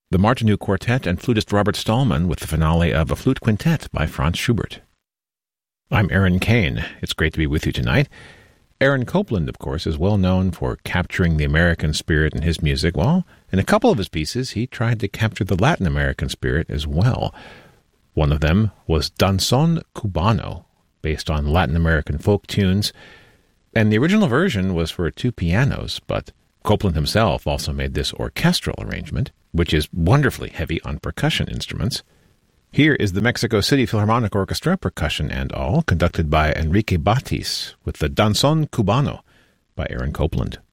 the Martineau Quartet and flutist Robert Stallman with the finale of A Flute Quintet by Franz Schubert. I'm Aaron Kane. It's great to be with you tonight. Aaron Copland, of course, is well known for capturing the American spirit in his music. Well, in a couple of his pieces, he tried to capture the Latin American spirit as well. One of them was Danzón Cubano, based on Latin American folk tunes, and the original version was for 2 pianos, but Copland himself also made this orchestral arrangement, which is wonderfully heavy on percussion instruments. Here is the Mexico City Philharmonic Orchestra, percussion and all, conducted by Enrique Batis, with the Danzón Cubano by Aaron Copland.